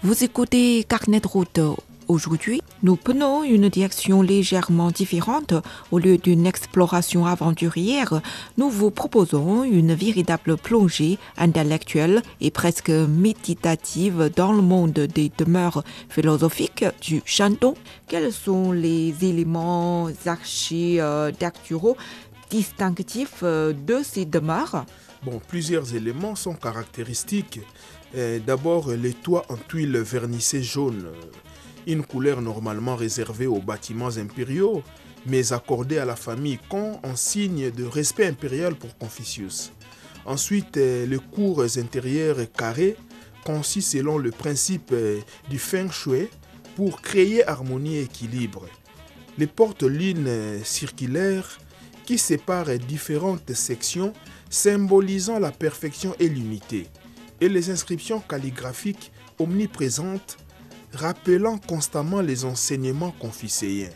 Vous écoutez Carnet de route. Aujourd'hui, nous prenons une direction légèrement différente. Au lieu d'une exploration aventurière, nous vous proposons une véritable plongée intellectuelle et presque méditative dans le monde des demeures philosophiques du Shandong. Quels sont les éléments architecturaux distinctifs de ces demeures? Plusieurs éléments sont caractéristiques. D'abord, les toits en tuiles vernissées jaunes, une couleur normalement réservée aux bâtiments impériaux, mais accordée à la famille Kong en signe de respect impérial pour Confucius. Ensuite, les cours intérieures carrées, conçus selon le principe du Feng Shui pour créer harmonie et équilibre. Les portes-lignes circulaires qui séparent différentes sections symbolisant la perfection et l'unité, et les inscriptions calligraphiques omniprésentes rappelant constamment les enseignements confucéens.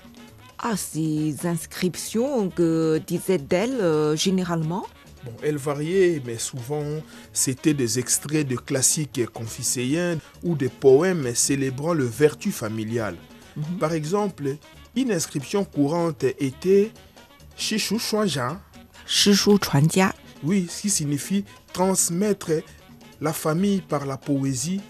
Ces inscriptions, que disaient-elles généralement? Elles variaient, mais souvent c'était des extraits de classiques confucéens ou des poèmes célébrant le vertu familiale. Par exemple, une inscription courante était Shishu Shuanjia. Shishu Chuanjia. Oui, ce qui signifie transmettre la famille par la poésie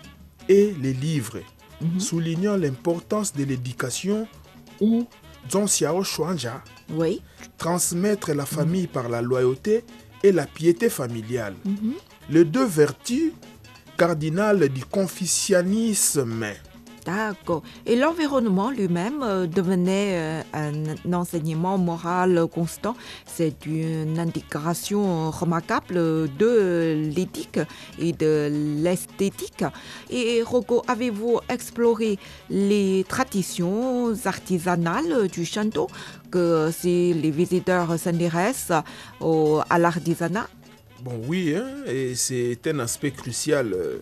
et les livres, soulignant l'importance de l'éducation, ou Zhongxiao Shuanjia, Oui. transmettre la famille par la loyauté et la piété familiale. Les deux vertus cardinales du confucianisme. D'accord. Et l'environnement lui-même devenait un enseignement moral constant. C'est une intégration remarquable de l'éthique et de l'esthétique. Et Rocco, avez-vous exploré les traditions artisanales du Shandong, que si les visiteurs s'intéressent à l'artisanat? Oui, et c'est un aspect crucial.